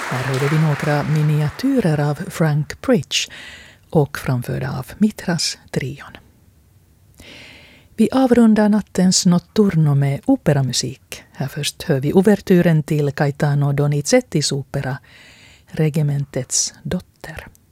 Här hörde vi några miniatyrer av Frank Bridge och framförda av Mitras-trion. Vi avrundar nattens notturno med operamusik. Här först hör vi ouvertyren till Gaetano Donizettis opera Regimentets dotter.